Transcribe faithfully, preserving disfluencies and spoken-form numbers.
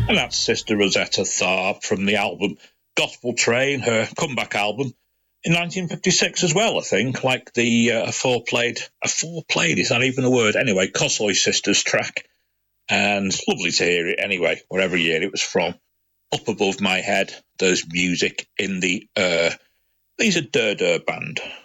And that's Sister Rosetta Tharpe from the album Gospel Train, her comeback album in nineteen fifty-six as well, I think, like the uh, four-played, a four-played, is that even a word? Anyway, Cosloy Sisters track, and lovely to hear it anyway, wherever year it was from. Up above my head, there's music in the air. These are Dur Dur Band.